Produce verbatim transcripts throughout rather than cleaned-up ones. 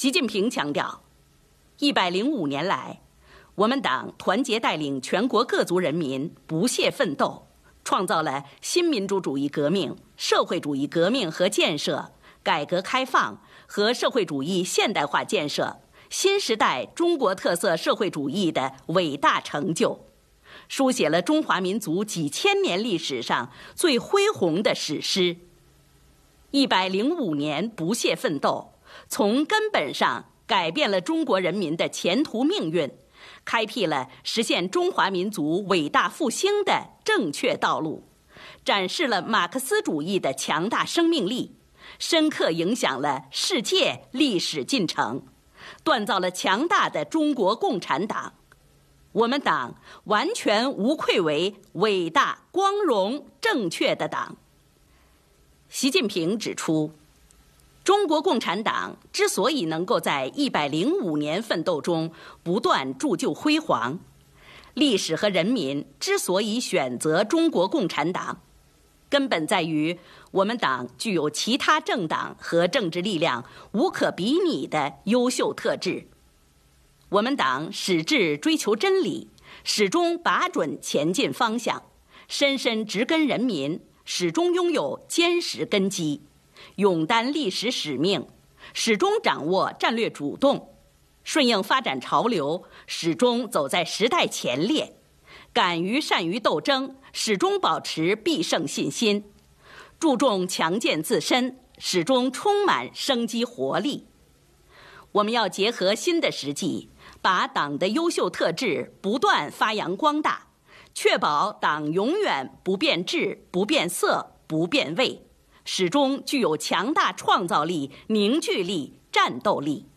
习近平强调，一百零五年来，我们党团结带领全国各族人民不懈奋斗，创造了新民主主义革命、社会主义革命和建设、改革开放和社会主义现代化建设、新时代中国特色社会主义的伟大成就，书写了中华民族几千年历史上最恢宏的史诗。一百零五年不懈奋斗，从根本上改变了中国人民的前途命运，开辟了实现中华民族伟大复兴的正确道路，展示了马克思主义的强大生命力，深刻影响了世界历史进程，锻造了强大的中国共产党。我们党完全无愧为伟大、光荣、正确的党。习近平指出，中国共产党之所以能够在一百零五年奋斗中不断铸就辉煌，历史和人民之所以选择中国共产党，根本在于我们党具有其他政党和政治力量无可比拟的优秀特质。我们党矢志追求真理，始终把准前进方向，深深植根人民，始终拥有坚实根基，勇担历史使命，始终掌握战略主动，顺应发展潮流，始终走在时代前列，敢于善于斗争，始终保持必胜信心，注重强健自身，始终充满生机活力。我们要结合新的实际，把党的优秀特质不断发扬光大，确保党永远不变质、不变色、不变味，始终具有强大创造力、凝聚力、战斗力。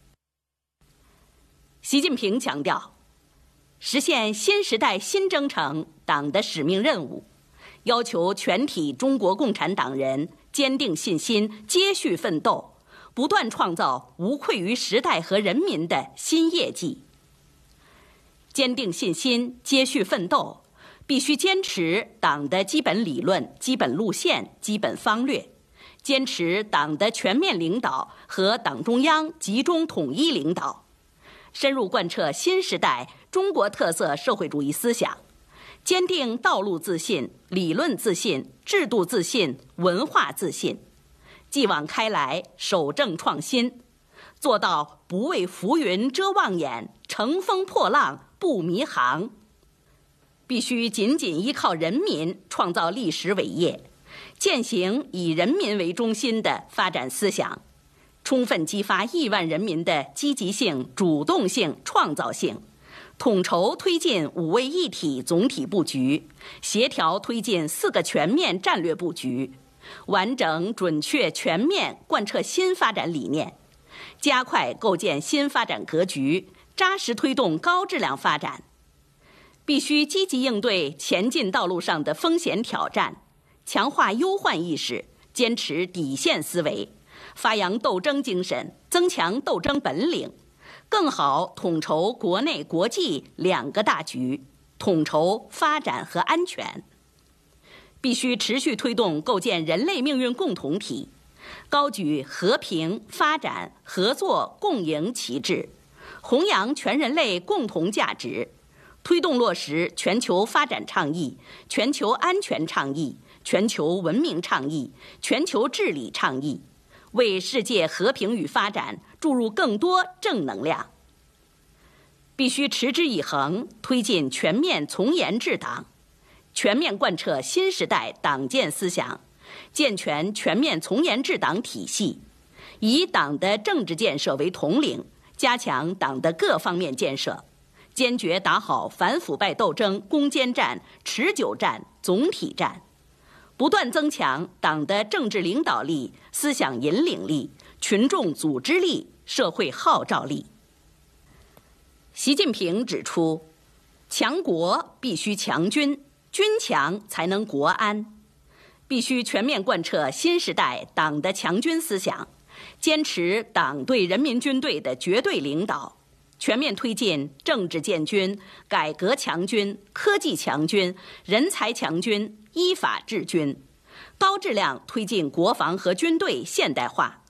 习近平强调，实现新时代新征程党的使命任务，要求全体中国共产党人坚定信心，接续奋斗，不断创造无愧于时代和人民的新业绩。坚定信心，接续奋斗，必须坚持党的基本理论、基本路线、基本方略，坚持党的全面领导和党中央集中统一领导，深入贯彻新时代中国特色社会主义思想，坚定道路自信、理论自信、制度自信、文化自信，继往开来，守正创新，做到不为浮云遮望眼，乘风破浪不迷航。必须紧紧依靠人民，创造历史伟业，践行以人民为中心的发展思想，充分激发亿万人民的积极性、主动性、创造性，统筹推进五位一体总体布局，协调推进四个全面战略布局，完整、准确、全面贯彻新发展理念，加快构建新发展格局，扎实推动高质量发展。必须积极应对前进道路上的风险挑战，强化忧患意识，坚持底线思维，发扬斗争精神，增强斗争本领，更好统筹国内国际两个大局，统筹发展和安全。必须持续推动构建人类命运共同体，高举和平、发展、合作、共赢旗帜，弘扬全人类共同价值，推动落实全球发展倡议、全球安全倡议、全球文明倡议、全球治理倡议，为世界和平与发展注入更多正能量。必须持之以恒，推进全面从严治党，全面贯彻新时代党建思想，健全全面从严治党体系，以党的政治建设为统领，加强党的各方面建设，坚决打好反腐败斗争攻坚战、持久战、总体战，不断增强党的政治领导力、思想引领力、群众组织力、社会号召力。习近平指出，强国必须强军，军强才能国安，必须全面贯彻新时代党的强军思想，坚持党对人民军队的绝对领导，全面推进政治建军、改革强军、科技强军、人才强军、依法治军，高质量推进国防和军队现代化，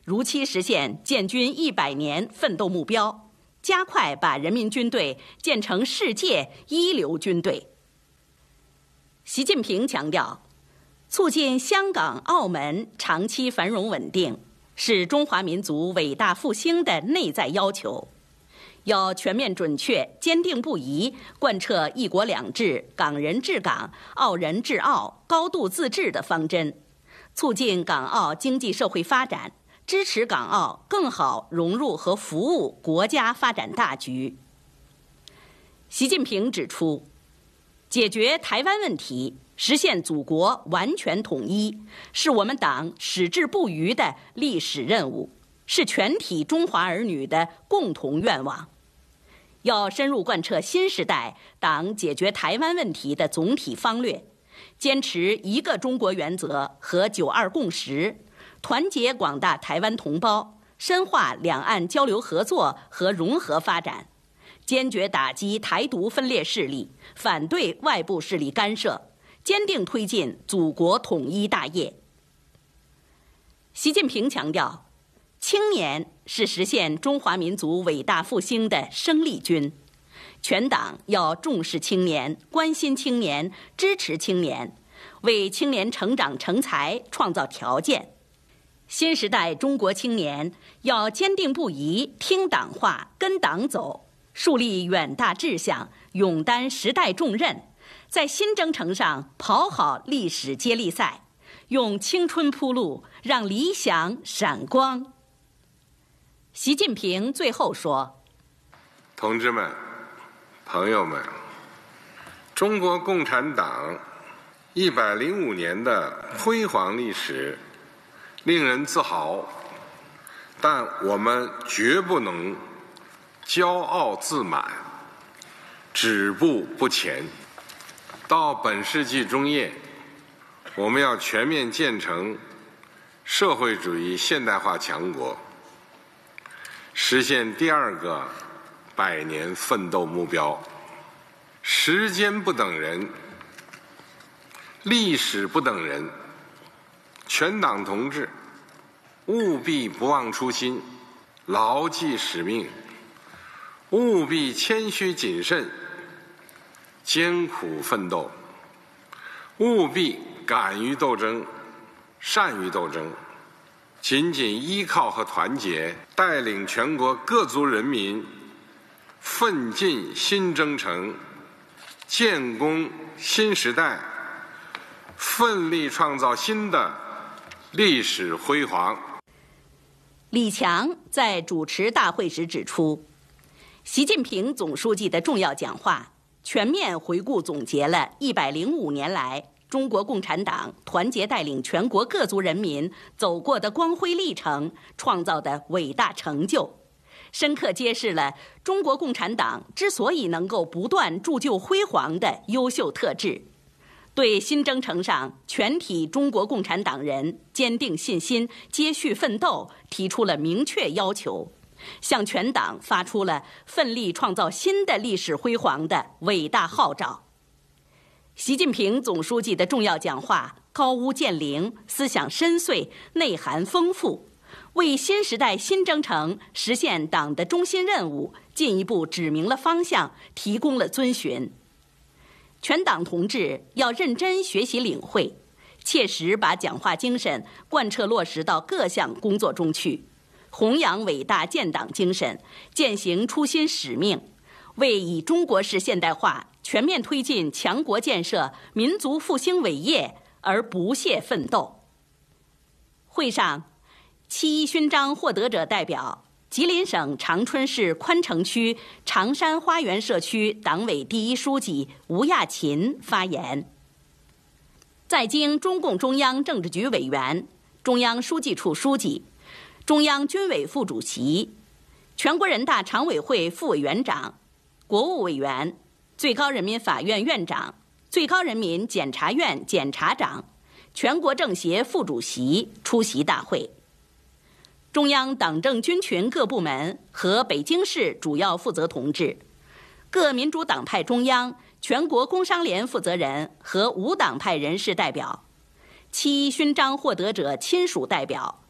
如期实现建军一百年奋斗目标，加快把人民军队建成世界一流军队。习近平强调，促进香港、澳门长期繁荣稳定是中华民族伟大复兴的内在要求，要全面准确、坚定不移贯彻一国两制、港人治港、澳人治澳、高度自治的方针，促进港澳经济社会发展，支持港澳更好融入和服务国家发展大局。习近平指出，解决台湾问题，实现祖国完全统一，是我们党矢志不渝的历史任务，是全体中华儿女的共同愿望。要深入贯彻新时代党解决台湾问题的总体方略，坚持一个中国原则和九二共识，团结广大台湾同胞，深化两岸交流合作和融合发展，坚决打击台独分裂势力，反对外部势力干涉，坚定推进祖国统一大业。习近平强调，青年是实现中华民族伟大复兴的生力军，全党要重视青年，关心青年，支持青年，为青年成长成才创造条件。新时代中国青年要坚定不移听党话，跟党走，树立远大志向，勇担时代重任，在新征程上跑好历史接力赛，用青春铺路，让理想闪光。习近平最后说： 同志们、朋友们，中国共产党一百零五年的辉煌历史令人自豪，但我们绝不能骄傲自满，止步不前。到本世纪中叶，我们要全面建成社会主义现代化强国，实现第二个百年奋斗目标。时间不等人，历史不等人，全党同志务必不忘初心，牢记使命，务必谦虚谨慎，艰苦奋斗，务必敢于斗争，善于斗争，紧紧依靠和团结，带领全国各族人民奋进新征程，建功新时代，奋力创造新的历史辉煌。 李强在主持大会时指出，习近平总书记的重要讲话全面回顾总结了一百零五年来中国共产党团结带领全国各族人民走过的光辉历程，创造的伟大成就，深刻揭示了中国共产党之所以能够不断铸就辉煌的优秀特质，对新征程上全体中国共产党人坚定信心、接续奋斗提出了明确要求，向全党发出了奋力创造新的历史辉煌的伟大号召。习近平总书记的重要讲话高屋建瓴，思想深邃，内涵丰富，为新时代新征程实现党的中心任务进一步指明了方向，提供了遵循。全党同志要认真学习领会，切实把讲话精神贯彻落实到各项工作中去，弘扬伟大建党精神，践行初心使命，为以中国式现代化全面推进强国建设、民族复兴伟业而不懈奋斗。会上，七一勋章获得者代表吉林省长春市宽城区长山花园社区党委第一书记吴亚勤发言。在京中共中央政治局委员、中央书记处书记、中央军委副主席、全国人大常委会副委员长、国务委员、最高人民法院院长、最高人民检察院检察长、全国政协副主席出席大会。中央党政军群各部门和北京市主要负责同志、各民主党派中央、全国工商联负责人和无党派人士代表、七一勋章获得者亲属代表、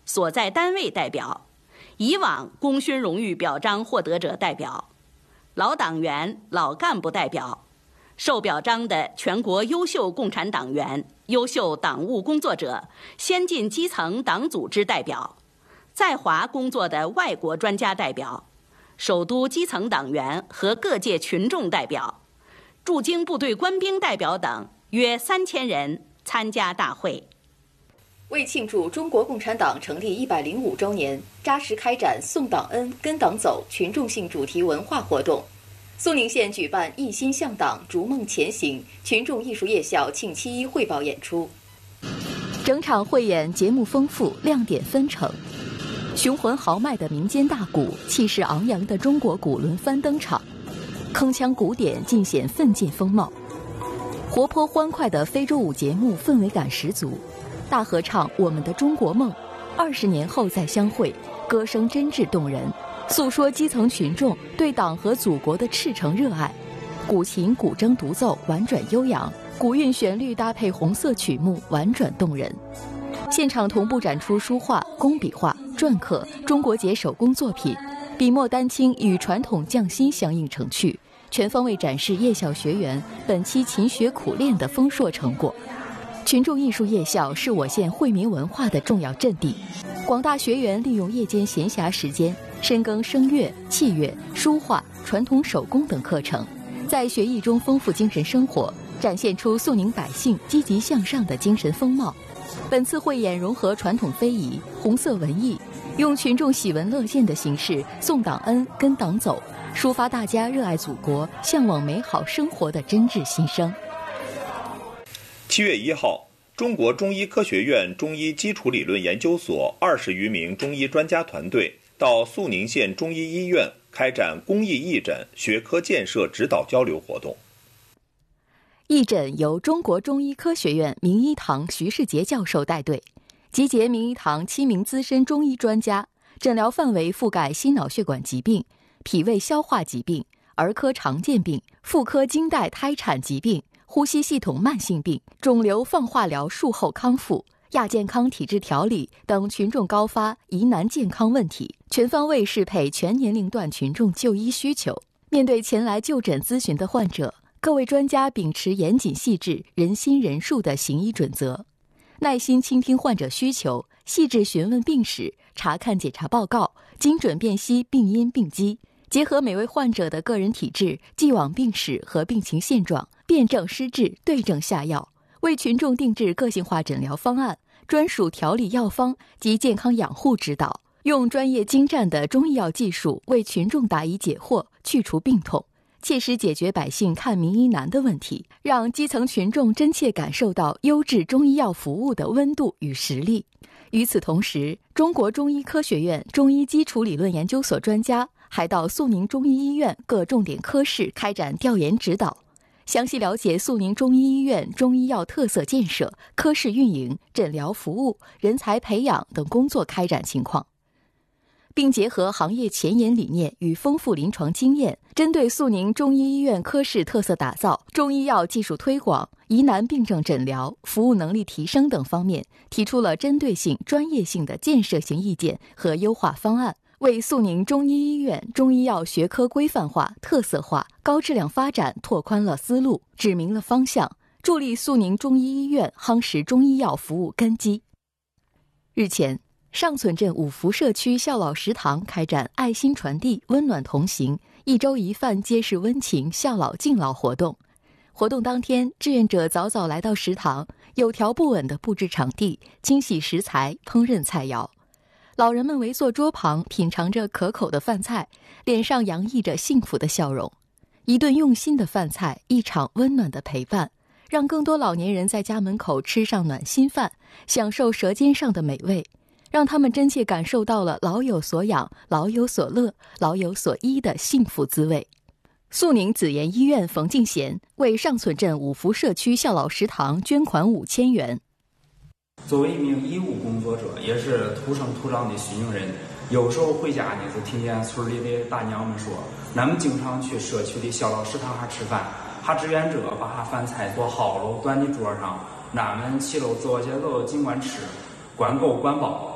所在单位代表、以往功勋荣誉表彰获得者代表、老党员、老干部代表、受表彰的全国优秀共产党员、优秀党务工作者、先进基层党组织代表、在华工作的外国专家代表、首都基层党员和各界群众代表、驻京部队官兵代表等约三千人参加大会。 为庆祝中国共产党成立一百零五周年，扎实开展送党恩、跟党走群众性主题文化活动。肃宁县举办一心向党，逐梦前行群众艺术夜校庆七一汇报演出。 整场汇演节目丰富，亮点纷呈，雄浑豪迈的民间大鼓，气势昂扬的中国鼓轮番登场，铿锵鼓点尽显奋进风貌。活泼欢快的非洲舞节目氛围感十足，大合唱《我们的中国梦》，二十年后再相会，歌声真挚动人，诉说基层群众对党和祖国的赤诚热爱。古琴古筝独奏婉转悠扬，古韵旋律搭配红色曲目婉转动人。现场同步展出书画、工笔画、篆刻、中国结手工作品，笔墨丹青与传统匠心相映成趣，全方位展示夜校学员本期勤学苦练的丰硕成果。群众艺术夜校是我县惠民文化的重要阵地，广大学员利用夜间闲暇时间深耕声乐、器乐、书画、传统手工等课程，在学艺中丰富精神生活，展现出肃宁百姓积极向上的精神风貌。本次汇演融合传统非遗、红色文艺，用群众喜闻乐见的形式送党恩、跟党走，抒发大家热爱祖国、向往美好生活的真挚心声。 七月一号，中国中医科学院中医基础理论研究所二十余名中医专家团队到肃宁县中医医院开展公益义诊学科建设指导交流活动。 义诊由中国中医科学院名医堂徐世杰教授带队，集结名医堂七名资深中医专家，诊疗范围覆盖心脑血管疾病、脾胃消化疾病、儿科常见病、妇科经带胎产疾病、呼吸系统慢性病、肿瘤放化疗术后康复、亚健康体质调理等群众高发疑难健康问题，全方位适配全年龄段群众就医需求。面对前来就诊咨询的患者，各位专家秉持严谨细致、人心人术的行医准则，耐心倾听患者需求，细致询问病史，查看检查报告，精准辨析病因病机，结合每位患者的个人体质、既往病史和病情现状，辨证施治，对症下药，为群众定制个性化诊疗方案、专属调理药方及健康养护指导，用专业精湛的中医药技术为群众答疑解惑，去除病痛，切实解决百姓看名医难的问题，让基层群众真切感受到优质中医药服务的温度与实力。与此同时，中国中医科学院中医基础理论研究所专家还到肃宁中医医院各重点科室开展调研指导，详细了解肃宁中医医院中医药特色建设、科室运营、诊疗服务、人才培养等工作开展情况，并结合行业前沿理念与丰富临床经验，针对肃宁中医医院科室特色打造、中医药技术推广、疑难病症诊疗、服务能力提升等方面，提出了针对性、专业性的建设性意见和优化方案，为肃宁中医医院中医药学科规范化、特色化、高质量发展拓宽了思路，指明了方向，助力肃宁中医医院夯实中医药服务根基。日前，上村镇五福社区孝老食堂开展爱心传递、温暖同行、一粥一饭揭示温情、孝老敬老活动。活动当天，志愿者早早来到食堂，有条不紊地布置场地、清洗食材、烹饪菜肴。老人们围坐桌旁，品尝着可口的饭菜，脸上洋溢着幸福的笑容。一顿用心的饭菜，一场温暖的陪伴，让更多老年人在家门口吃上暖心饭，享受舌尖上的美味，让他们真切感受到了老有所养、老有所乐、老有所依的幸福滋味。肃宁紫妍医院冯敬贤为上村镇五福社区孝老食堂捐款五千元。 作为一名医务工作者，也是土生土长的盱甯人，有时候回家呢，就听见村里的大娘们说，俺们经常去社区的孝老食堂还吃饭，还志愿者把哈饭菜做好了端在桌上，俺们齐喽坐下喽，尽管吃，管够管饱。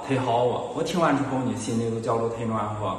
忒好啊！我听完之后呢，心里都觉着忒暖和。